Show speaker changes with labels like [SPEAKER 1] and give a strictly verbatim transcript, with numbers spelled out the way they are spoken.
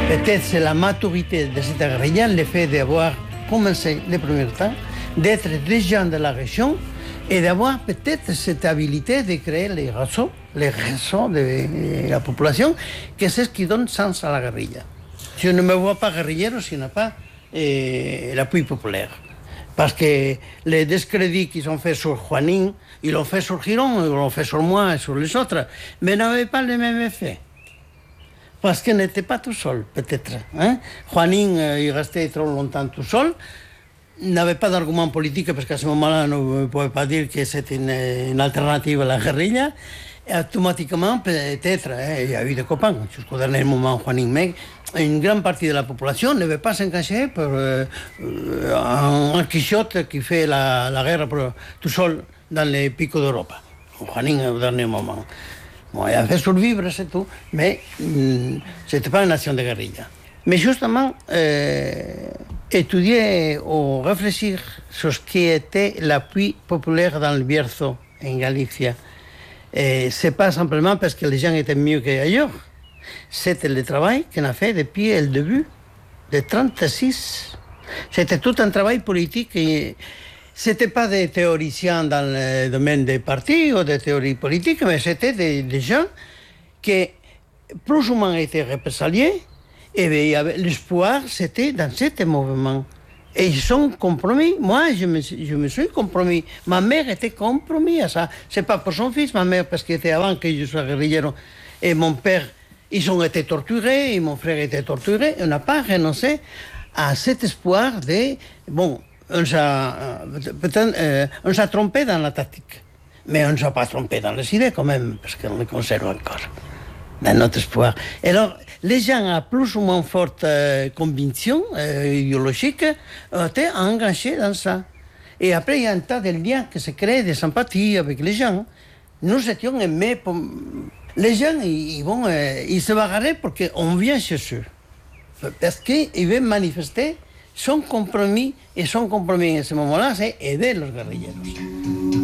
[SPEAKER 1] Peut-être c'est la maturité de cette guérilla, le fait d'avoir commencé les premiers temps, d'être des gens de la région et d'avoir peut-être cette habilité de créer les réseaux, les réseaux de la population, que c'est ce qui donne sens à la guérilla. Je ne me vois pas guérillero s'il n'y a pas eh, l'appui populaire. Parce que les discrédits qu'ils ont fait sur Juanín, ils l'ont fait sur Giron, ils l'ont fait sur moi et sur les autres, mais n'avaient pas le même effet. Parce qu'il n'était pas tout seul, peut-être. Hein? Juanín, euh, il restait trop longtemps tout seul, n'avait pas d'argument politique, parce qu'à ce moment-là, on ne pouvait pas dire que c'était une, une alternative à la guérilla. Et automatiquement, peut-être, hein, il y a eu des copains, jusqu'au dernier moment, Juanín, mais une grande partie de la population ne veut pas s'engager pour euh, un, un Quichotte qui fait la, la guerre pour, tout seul dans les picos d'Europe. Juanín, au dernier moment. Bon, il a fait survivre, c'est tout, mais mm, ce n'était pas une nation de guérilla. Mais justement, euh, étudier ou réfléchir sur ce qui était l'appui populaire dans le Bierzo, en Galicia, et c'est pas simplement parce que les gens étaient mieux qu'ailleurs. C'était le travail qu'on a fait depuis le début de trente-six. C'était tout un travail politique. Et c'était pas des théoriciens dans le domaine des partis ou des théories politiques, mais c'était des, des gens qui plus ou moins étaient répresaliés. Et il y avait l'espoir, c'était dans ce mouvement. Et ils sont compromis. Moi, je me, je me suis compromis. Ma mère était compromis à ça. C'est pas pour son fils, ma mère, parce qu'il était avant que je sois guérillero. Et mon père, ils ont été torturés, et mon frère était torturé. On n'a pas renoncé à cet espoir de... Bon, on s'est, peut-être, euh, on s'est trompé dans la tactique. Mais on ne s'est pas trompé dans les idées, quand même, parce qu'on les conserve encore. Dans notre espoir. Et alors, les gens à plus ou moins forte euh, conviction euh, idéologique ont été engagés dans ça. Et après, il y a un tas de liens qui se créent, de sympathie avec les gens. Nous étions aimés pour... Les gens, ils, vont, euh, ils se bagarrent parce qu'on vient chez eux. Parce qu'ils veulent manifester son compromis. Et son compromis, à ce moment-là, c'est aider les guerrilleros.